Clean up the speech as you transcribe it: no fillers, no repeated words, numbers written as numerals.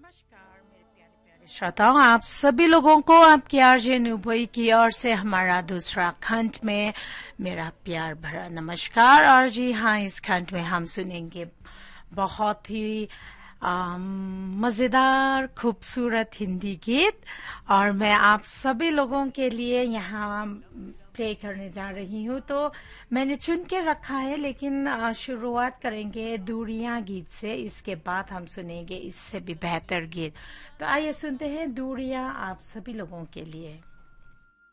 नमस्कार मेरे प्यारे प्यारे श्रोताओं, आप सभी लोगों को आपकी आरजे नुबई की ओर से हमारा दूसरा खंड में मेरा प्यार भरा नमस्कार। और जी हाँ, इस खंड में हम सुनेंगे बहुत ही मजेदार खूबसूरत हिंदी गीत, और मैं आप सभी लोगों के लिए यहाँ प्ले करने जा रही हूँ। तो मैंने चुन के रखा है, लेकिन शुरुआत करेंगे दूरियां गीत से, इसके बाद हम सुनेंगे इससे भी बेहतर गीत। तो आइए सुनते हैं दूरियां आप सभी लोगों के लिए।